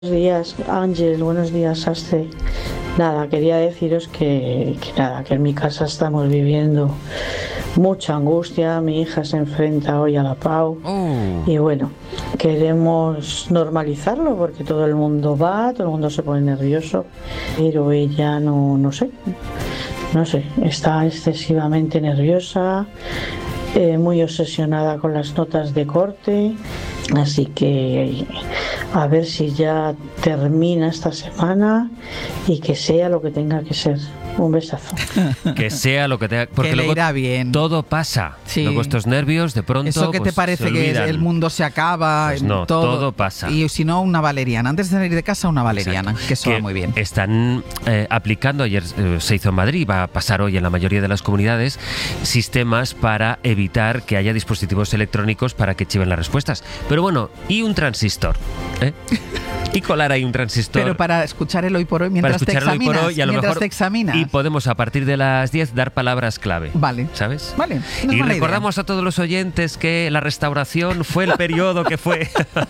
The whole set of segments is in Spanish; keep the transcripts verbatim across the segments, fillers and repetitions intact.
Buenos días, Ángel, buenos días, Sastre. Nada, quería deciros que, que nada, que en mi casa estamos viviendo mucha angustia. Mi hija se enfrenta hoy a la Pau Oh. y bueno, queremos normalizarlo porque todo el mundo va, todo el mundo se pone nervioso, pero ella no, no sé, no sé, está excesivamente nerviosa, eh, muy obsesionada con las notas de corte, así que a ver si ya termina esta semana y que sea lo que tenga que ser. Un besazo. Que sea lo que tenga, porque que le luego irá bien. todo pasa. Sí. Luego estos nervios de pronto Eso que pues, te parece se que olvidan. el mundo se acaba. Pues no, todo, todo pasa. Y si no, una valeriana. Antes de salir de casa, una valeriana, Exacto. que eso Que va muy bien. Están eh, aplicando, ayer eh, se hizo en Madrid, va a pasar hoy en la mayoría de las comunidades, sistemas para evitar que haya dispositivos electrónicos para que chiven las respuestas. Pero bueno, ¿y un transistor? ¿Eh? Y colar ahí un transistor. Pero para escuchar el hoy por hoy para mientras te escuchar el hoy examinas. por hoy y a lo mientras mejor te examinas. y podemos a partir de las diez dar palabras clave. Vale. ¿Sabes? Vale. No es Y mala recordamos a todos los oyentes que la restauración fue el periodo que fue.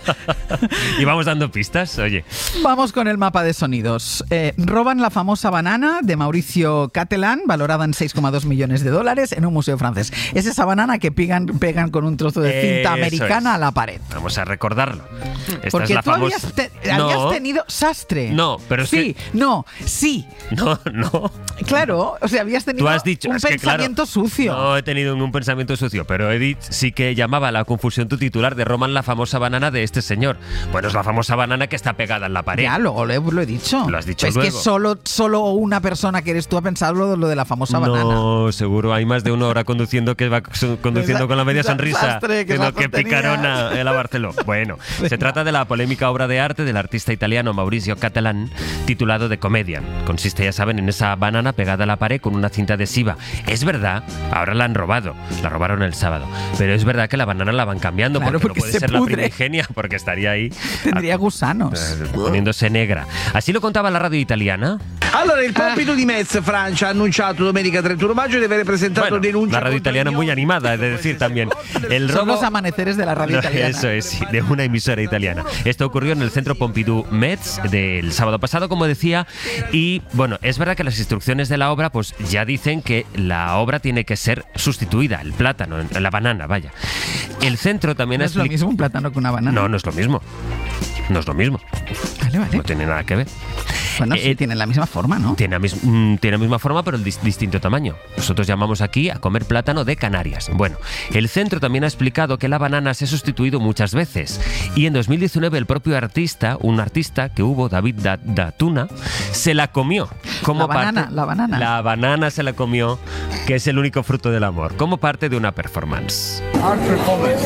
Y vamos dando pistas, oye. idea. Vamos con el mapa de sonidos. Eh, roban la famosa banana de Mauricio Catalán, valorada en seis coma dos millones de dólares, en un museo francés. Es esa banana que pegan, pegan con un trozo de cinta Eso americana es. a la pared. Vamos a recordarlo. Esta Porque es la tú famosa... habías, te- No. habías tenido sastre. No, pero es sí, que- no, sí. No, no. Claro, o sea, habías tenido Tú has dicho un es que, claro, pensamiento sucio. No he tenido un pensamiento sucio, pero Edith sí que llamaba a la confusión tu titular de Roman la famosa banana de este señor. Bueno, es la famosa banana que está pegada en la pared. Ya, luego lo, he- lo he dicho. Lo has dicho Es luego. que solo, solo una persona que eres tú ha pensado lo, lo de la famosa banana. No, seguro, hay más de una hora conduciendo que va su- conduciendo con la media sonrisa, Desastre, que diciendo la que tontería. picarona el a Barceló. Bueno, se trata de la polémica obra de arte del artista italiano Mauricio Catalán, titulado The Comedian. Consiste, ya saben, en esa banana pegada a la pared con una cinta adhesiva. Es verdad, ahora la han robado, la robaron el sábado, pero es verdad que la banana la van cambiando, Claro, porque, porque no puede se ser la pudre. primigenia, porque estaría ahí Tendría a- gusanos. eh, poniéndose negra. Así lo contaba la radio italiana. Allora, il Pompidou di Metz, Francia, ha annunciato domenica trentuno maggio di aver presentato Bueno, denuncia. la radio contro italiana il muy mio- animada, es de decir también. El Son robo... los amaneceres de la radio No, italiana. Eso es, sí, de una emisora italiana. Esto ocurrió en el centro Pompidou Metz del sábado pasado, como decía, y bueno, es verdad que las instrucciones de la obra pues ya dicen que la obra tiene que ser sustituida, el plátano, la banana, vaya. El centro también No ha es lo expli- mismo un plátano que una banana. No, no es lo mismo. No es lo mismo. Vale, vale. No tiene nada que ver. Bueno, sí, Eh, tienen la misma forma, ¿no? Tiene la, mis- mm, tiene la misma forma, pero el dis- distinto tamaño. Nosotros llamamos aquí a comer plátano de Canarias. Bueno, el centro también ha explicado que la banana se ha sustituido muchas veces. Y en dos mil diecinueve el propio artista, un artista que hubo, David Da- Datuna, se la comió. Como La banana, parte- la banana. La banana se la comió, que es el único fruto del amor, como parte de una performance. Art performance.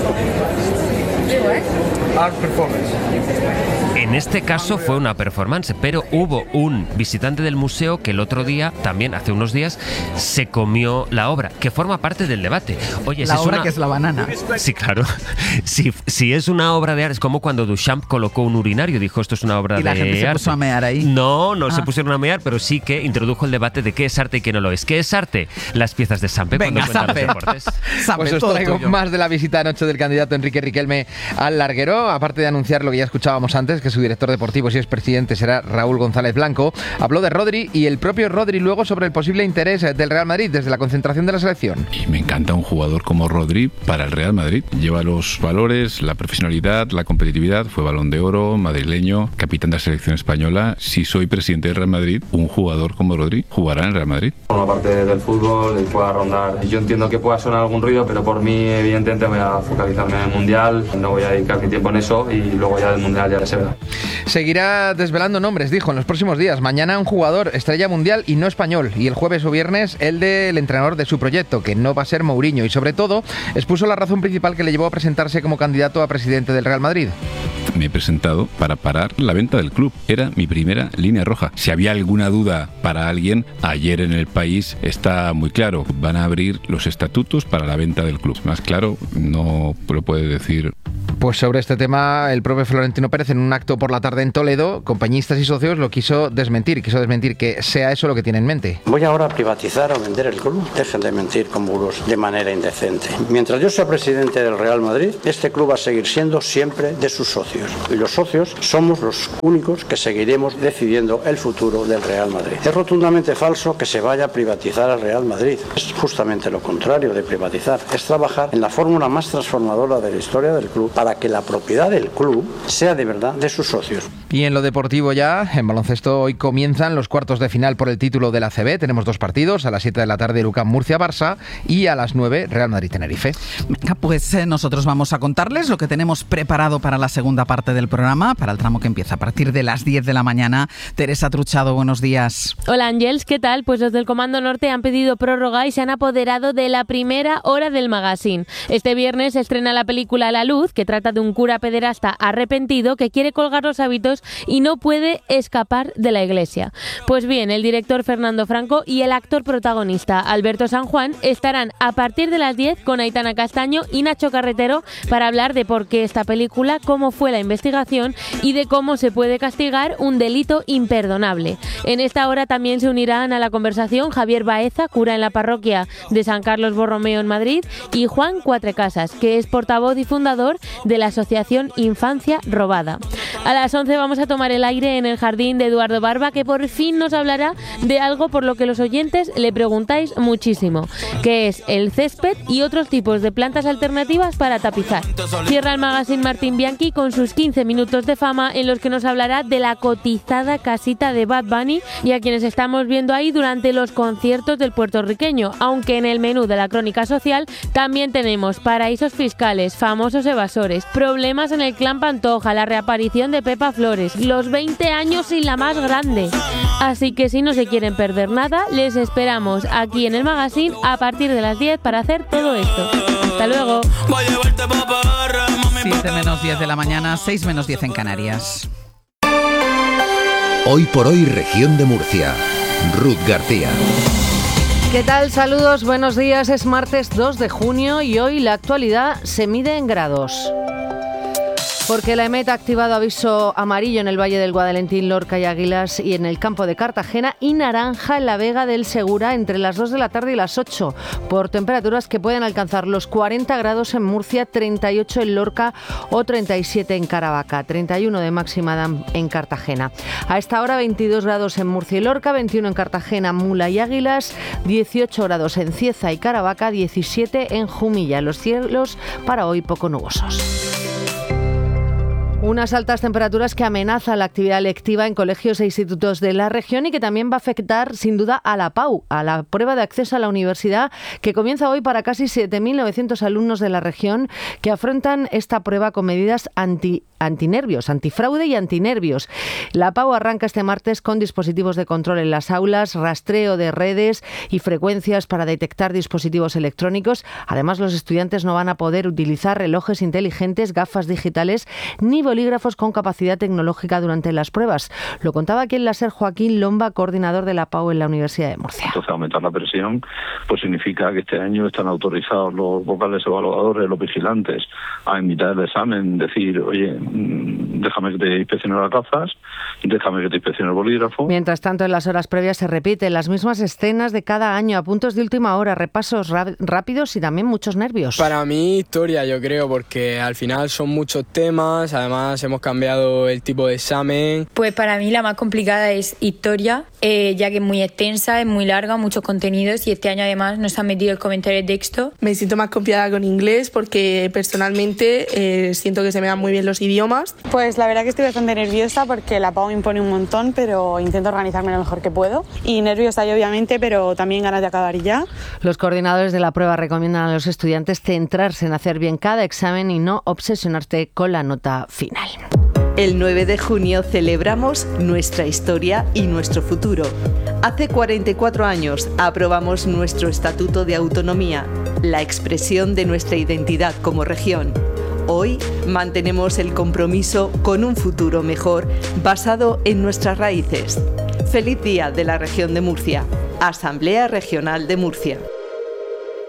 Art performance. En este caso fue una performance, pero hubo un visitante del museo que el otro día, también hace unos días, se comió la obra, que forma parte del debate. Oye, si La es obra una... que es la banana. Sí, claro. Si, si es una obra de arte, es como cuando Duchamp colocó un urinario, dijo esto es una obra Y la de gente se arte. puso a mear ahí. No, no se Ah. pusieron a mear, pero sí que introdujo el debate de qué es arte y qué no lo es. ¿Qué es arte? Las piezas de Sampe Venga, cuando cuentan Sampe. los deportes. Sabe, Pues os todo traigo tuyo. más de la visita anoche del candidato Enrique Riquelme al larguero. Aparte de anunciar lo que ya escuchábamos antes, que su director deportivo, si es presidente, será Raúl González Blanco, habló de Rodri y el propio Rodri luego sobre el posible interés del Real Madrid desde la concentración de la selección. Y me encanta un jugador como Rodri para el Real Madrid. Lleva los valores, la profesionalidad, la competitividad. Fue Balón de Oro, madrileño, capitán de la selección española. Si soy presidente del Real Madrid, un jugador como Rodri jugará en el Real Madrid. Forma parte del fútbol y pueda rondar. Yo entiendo que pueda sonar algún ruido, pero por mí, evidentemente, voy a focalizarme en el Mundial. No voy a dedicar mi tiempo en eso y luego ya del Mundial ya se verá. Seguirá desvelando nombres, dijo, en los próximos días. Mañana un jugador estrella mundial y no español. Y el jueves o viernes el del entrenador de su proyecto, que no va a ser Mourinho. Y sobre todo, expuso la razón principal que le llevó a presentarse como candidato a presidente del Real Madrid. Me he presentado para parar la venta del club. Era mi primera línea roja. Si había alguna duda para alguien, ayer en El País está muy claro. Van a abrir los estatutos para la venta del club. Más claro, no lo puede decir Pues sobre este tema, el propio Florentino Pérez, en un acto por la tarde en Toledo, compañistas y socios lo quiso desmentir, quiso desmentir que sea eso lo que tiene en mente. Voy ahora a privatizar o vender el club. Dejen de mentir con bulos de manera indecente. Mientras yo sea presidente del Real Madrid, este club va a seguir siendo siempre de sus socios. Y los socios somos los únicos que seguiremos decidiendo el futuro del Real Madrid. Es rotundamente falso que se vaya a privatizar al Real Madrid. Es justamente lo contrario de privatizar. Es trabajar en la fórmula más transformadora de la historia del club para que la propiedad del club sea de verdad de sus socios. Y en lo deportivo ya, en baloncesto hoy comienzan los cuartos de final por el título de la A C B. Tenemos dos partidos, a las siete de la tarde Lucán Murcia-Barça y a las nueve Real Madrid-Tenerife. Venga, pues eh, nosotros vamos a contarles lo que tenemos preparado para la segunda parte del programa, para el tramo que empieza a partir de las diez de la mañana. Teresa Truchado, buenos días. Hola Ángels, ¿qué tal? Pues los del Comando Norte han pedido prórroga y se han apoderado de la primera hora del magazine. Este viernes se estrena la película La Luz, que trata de un cura pederasta arrepentido que quiere colgar los hábitos y no puede escapar de la iglesia. Pues bien, el director Fernando Franco y el actor protagonista Alberto San Juan estarán a partir de las diez con Aitana Castaño y Nacho Carretero para hablar de por qué esta película, cómo fue la investigación y de cómo se puede castigar un delito imperdonable. En esta hora también se unirán a la conversación Javier Baeza, cura en la parroquia de San Carlos Borromeo en Madrid, y Juan Cuatrecasas, que es portavoz y fundador de la asociación Infancia Robada. A las once vamos a tomar el aire en el jardín de Eduardo Barba, que por fin nos hablará de algo por lo que los oyentes le preguntáis muchísimo, que es el césped y otros tipos de plantas alternativas para tapizar. Cierra el magazine Martín Bianchi con sus quince minutos de fama, en los que nos hablará de la cotizada casita de Bad Bunny y a quienes estamos viendo ahí durante los conciertos del puertorriqueño, aunque en el menú de la crónica social también tenemos paraísos fiscales, famosos evasores, problemas en el clan Pantoja, la reaparición de Pepa Flores, los veinte años sin la más grande. Así que si no se quieren perder nada, les esperamos aquí en el magazine a partir de las diez para hacer todo esto. Hasta luego. siete menos diez de la mañana, seis menos diez en Canarias. Hoy por hoy, región de Murcia. Ruth García. ¿Qué tal? Saludos, buenos días. Es martes dos de junio y hoy la actualidad se mide en grados. Porque la EMET ha activado aviso amarillo en el Valle del Guadalentín, Lorca y Águilas y en el campo de Cartagena, y naranja en la Vega del Segura entre las dos de la tarde y las ocho, por temperaturas que pueden alcanzar los cuarenta grados en Murcia, treinta y ocho en Lorca o treinta y siete en Caravaca, treinta y uno de máxima en Cartagena. A esta hora veintidós grados en Murcia y Lorca, veintiuno en Cartagena, Mula y Águilas, dieciocho grados en Cieza y Caravaca, diecisiete en Jumilla. Los cielos para hoy poco nubosos. Unas altas temperaturas que amenazan la actividad lectiva en colegios e institutos de la región y que también va a afectar sin duda a la P A U, a la prueba de acceso a la universidad, que comienza hoy para casi siete mil novecientos alumnos de la región que afrontan esta prueba con medidas anti antinervios, antifraude y antinervios. La P A U arranca este martes con dispositivos de control en las aulas, rastreo de redes y frecuencias para detectar dispositivos electrónicos. Además, los estudiantes no van a poder utilizar relojes inteligentes, gafas digitales ni bolígrafos con capacidad tecnológica durante las pruebas. Lo contaba aquí en la SER Joaquín Lomba, coordinador de la P A U en la Universidad de Murcia. Entonces, aumentar la presión pues significa que este año están autorizados los vocales evaluadores, los vigilantes, a invitar el examen, decir, oye, déjame que te inspeccione las gafas, déjame que te inspeccione el bolígrafo. Mientras tanto, en las horas previas se repiten las mismas escenas de cada año, a puntos de última hora, repasos rápidos y también muchos nervios. Para mí, historia, yo creo, porque al final son muchos temas, además hemos cambiado el tipo de examen. Pues para mí la más complicada es historia, eh, ya que es muy extensa, es muy larga, muchos contenidos, y este año además nos han metido el comentario de texto. Me siento más confiada con inglés porque personalmente eh, siento que se me dan muy bien los idiomas. Pues la verdad que estoy bastante nerviosa porque la P A U me impone un montón, pero intento organizarme lo mejor que puedo. Y nerviosa yo, obviamente, pero también ganas de acabar y ya. Los coordinadores de la prueba recomiendan a los estudiantes centrarse en hacer bien cada examen y no obsesionarse con la nota final. El nueve de junio celebramos nuestra historia y nuestro futuro. Hace cuarenta y cuatro años aprobamos nuestro Estatuto de Autonomía, la expresión de nuestra identidad como región. Hoy mantenemos el compromiso con un futuro mejor basado en nuestras raíces. Feliz Día de la Región de Murcia. Asamblea Regional de Murcia.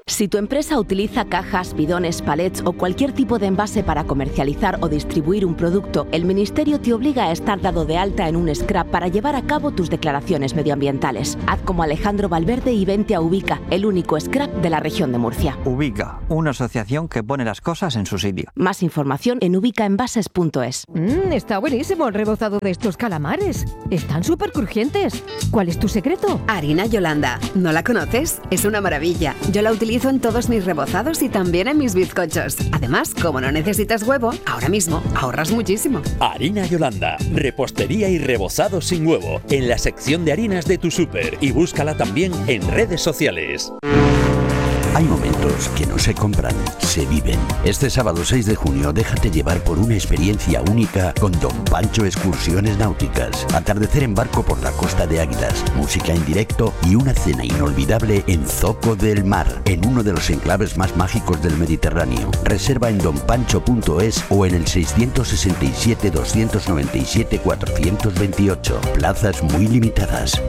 Si tu empresa utiliza cajas, bidones, palets o cualquier tipo de envase para comercializar o distribuir un producto, el Ministerio te obliga a estar dado de alta en un scrap para llevar a cabo tus declaraciones medioambientales. Haz como Alejandro Valverde y vente a Ubica, el único scrap de la región de Murcia. Ubica, una asociación que pone las cosas en su sitio. Más información en ubicaenvases punto es. Mmm, está buenísimo el rebozado de estos calamares. Están súper crujientes. ¿Cuál es tu secreto? Harina Yolanda. ¿No la conoces? Es una maravilla. Yo la utilizo en todos mis rebozados y también en mis bizcochos. Además, como no necesitas huevo, ahora mismo ahorras muchísimo. Harina Yolanda, repostería y rebozado sin huevo, en la sección de harinas de tu súper, y búscala también en redes sociales. Hay momentos que no se compran, se viven. Este sábado seis de junio déjate llevar por una experiencia única con Don Pancho Excursiones Náuticas. Atardecer en barco por la costa de Águilas, música en directo y una cena inolvidable en Zoco del Mar, en uno de los enclaves más mágicos del Mediterráneo. Reserva en don pancho punto es o en el seiscientos sesenta y siete, doscientos noventa y siete, cuatrocientos veintiocho. Plazas muy limitadas.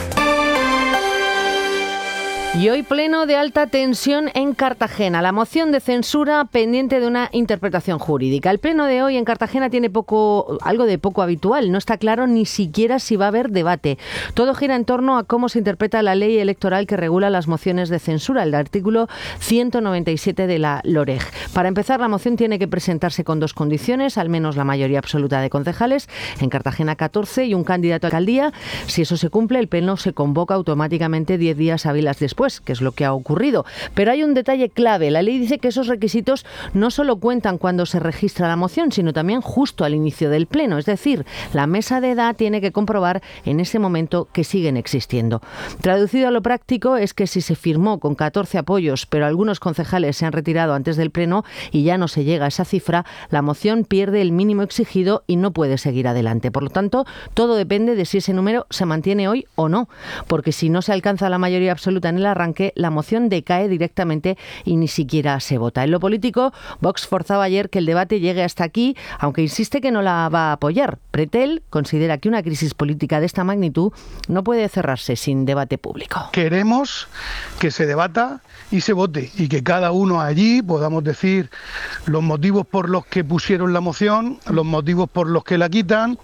Y hoy pleno de alta tensión en Cartagena. La moción de censura pendiente de una interpretación jurídica. El pleno de hoy en Cartagena tiene poco, algo de poco habitual. No está claro ni siquiera si va a haber debate. Todo gira en torno a cómo se interpreta la ley electoral que regula las mociones de censura, el artículo ciento noventa y siete de la LOREG. Para empezar, la moción tiene que presentarse con dos condiciones, al menos la mayoría absoluta de concejales, en Cartagena catorce, y un candidato a alcaldía. Si eso se cumple, el pleno se convoca automáticamente diez días hábiles después, que es lo que ha ocurrido. Pero hay un detalle clave. La ley dice que esos requisitos no solo cuentan cuando se registra la moción, sino también justo al inicio del pleno. Es decir, la mesa de edad tiene que comprobar en ese momento que siguen existiendo. Traducido a lo práctico, es que si se firmó con catorce apoyos, pero algunos concejales se han retirado antes del pleno y ya no se llega a esa cifra, la moción pierde el mínimo exigido y no puede seguir adelante. Por lo tanto, todo depende de si ese número se mantiene hoy o no, porque si no se alcanza la mayoría absoluta en el arranque, la moción decae directamente y ni siquiera se vota. En lo político, Vox forzaba ayer que el debate llegue hasta aquí, aunque insiste que no la va a apoyar. Pretel considera que una crisis política de esta magnitud no puede cerrarse sin debate público. Queremos que se debata y se vote, y que cada uno allí podamos decir los motivos por los que pusieron la moción, los motivos por los que la quitan.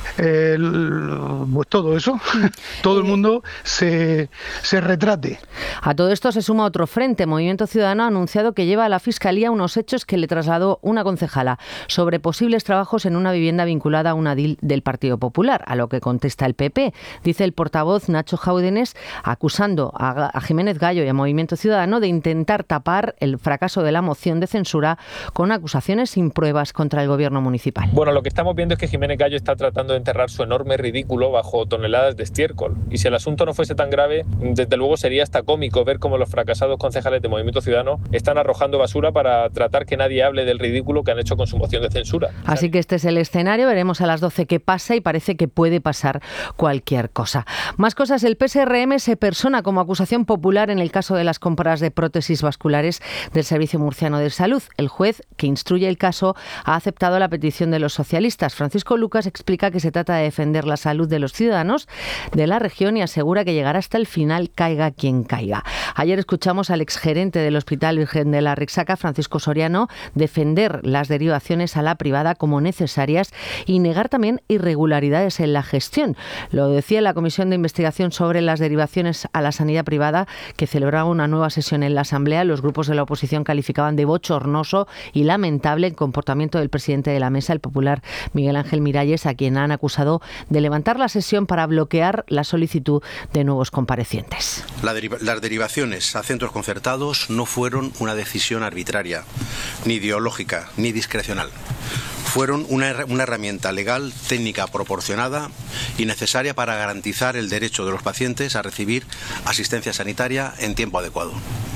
El, pues todo eso, todo el mundo se, se retrate. A todo esto se suma otro frente. Movimiento Ciudadano ha anunciado que lleva a la Fiscalía unos hechos que le trasladó una concejala sobre posibles trabajos en una vivienda vinculada a una D I L del Partido Popular, a lo que contesta el P P. Dice el portavoz Nacho Jáudenes, acusando a, a Jiménez Gallo y a Movimiento Ciudadano de intentar tapar el fracaso de la moción de censura con acusaciones sin pruebas contra el gobierno municipal. Bueno, lo que estamos viendo es que Jiménez Gallo está tratando de enterrar su enorme ridículo bajo toneladas de estiércol. Y si el asunto no fuese tan grave, desde luego sería hasta cómico ver cómo los fracasados concejales de Movimiento Ciudadano están arrojando basura para tratar que nadie hable del ridículo que han hecho con su moción de censura. Así que este es el escenario. Veremos a las doce qué pasa y parece que puede pasar cualquier cosa. Más cosas. El P S R M se persona como acusación popular en el caso de las compras de prótesis vasculares del Servicio Murciano de Salud. El juez que instruye el caso ha aceptado la petición de los socialistas. Francisco Lucas explica que se trata de defender la salud de los ciudadanos de la región y asegura que llegará hasta el final, caiga quien caiga. Ayer escuchamos al exgerente del Hospital Virgen de la Rixaca, Francisco Soriano, defender las derivaciones a la privada como necesarias y negar también irregularidades en la gestión. Lo decía la Comisión de Investigación sobre las derivaciones a la sanidad privada, que celebraba una nueva sesión en la Asamblea. Los grupos de la oposición calificaban de bochornoso y lamentable el comportamiento del presidente de la mesa, el popular Miguel Ángel Miralles, a quien han acusado de levantar la sesión para bloquear la solicitud de nuevos comparecientes. La deriva- las derivaciones a centros concertados no fueron una decisión arbitraria, ni ideológica, ni discrecional. Fueron una, una herramienta legal, técnica proporcionada y necesaria para garantizar el derecho de los pacientes a recibir asistencia sanitaria en tiempo adecuado.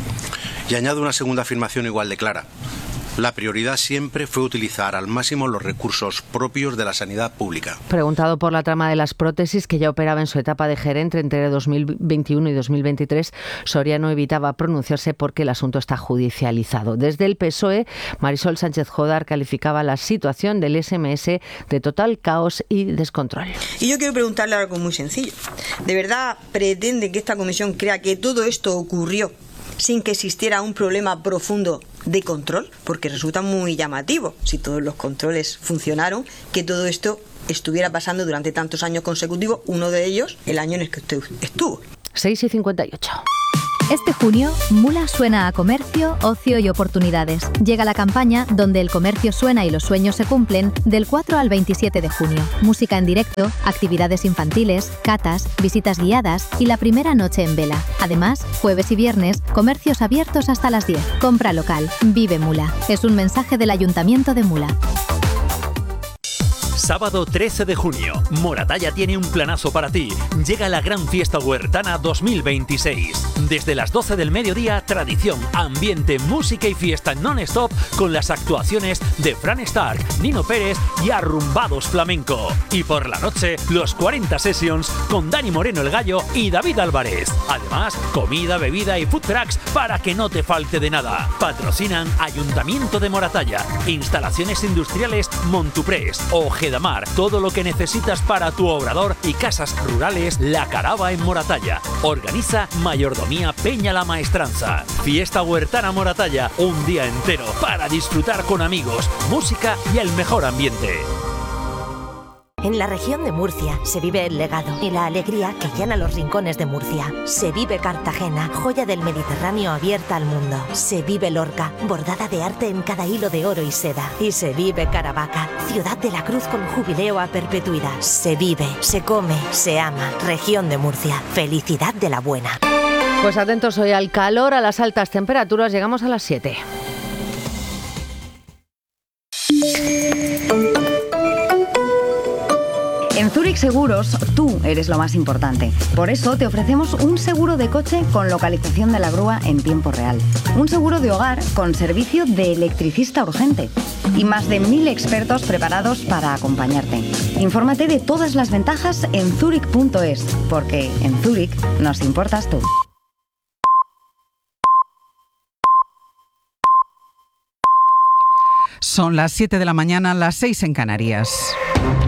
Y añado una segunda afirmación igual de clara. La prioridad siempre fue utilizar al máximo los recursos propios de la sanidad pública. Preguntado por la trama de las prótesis que ya operaba en su etapa de gerente entre dos mil veintiuno y dos mil veintitrés, Soriano evitaba pronunciarse porque el asunto está judicializado. Desde el P S O E, Marisol Sánchez Jodar calificaba la situación del S M S de total caos y descontrol. Y yo quiero preguntarle algo muy sencillo. ¿De verdad pretende que esta comisión crea que todo esto ocurrió sin que existiera un problema profundo de control, porque resulta muy llamativo, si todos los controles funcionaron, que todo esto estuviera pasando durante tantos años consecutivos, uno de ellos el año en el que usted estuvo. seis y cincuenta y ocho. Este junio, Mula suena a comercio, ocio y oportunidades. Llega la campaña donde el comercio suena y los sueños se cumplen del cuatro al veintisiete de junio. Música en directo, actividades infantiles, catas, visitas guiadas y la primera noche en vela. Además, jueves y viernes, comercios abiertos hasta las diez. Compra local. Vive Mula. Es un mensaje del Ayuntamiento de Mula. Sábado trece de junio, Moratalla tiene un planazo para ti. Llega la Gran Fiesta Huertana dos mil veintiséis. Desde las doce del mediodía, tradición, ambiente, música y fiesta non-stop con las actuaciones de Fran Stark, Nino Pérez y Arrumbados Flamenco. Y por la noche, los cuarenta Sessions con Dani Moreno el Gallo y David Álvarez. Además, comida, bebida y food trucks para que no te falte de nada. Patrocinan Ayuntamiento de Moratalla, Instalaciones Industriales Montuprés, Ojeda Mar, todo lo que necesitas para tu obrador y casas rurales La Carava en Moratalla. Organiza Mayordomía Peña la Maestranza. Fiesta Huertana Moratalla, un día entero para disfrutar con amigos, música y el mejor ambiente. En la región de Murcia se vive el legado y la alegría que llena los rincones de Murcia. Se vive Cartagena, joya del Mediterráneo abierta al mundo. Se vive Lorca, bordada de arte en cada hilo de oro y seda. Y se vive Caravaca, ciudad de la cruz con jubileo a perpetuidad. Se vive, se come, se ama. Región de Murcia, felicidad de la buena. Pues atentos hoy al calor, a las altas temperaturas, llegamos a las siete. En Zurich Seguros, tú eres lo más importante. Por eso te ofrecemos un seguro de coche con localización de la grúa en tiempo real. Un seguro de hogar con servicio de electricista urgente. Y más de mil expertos preparados para acompañarte. Infórmate de todas las ventajas en zurich punto es, porque en Zurich nos importas tú. Son las siete de la mañana, las seis en Canarias.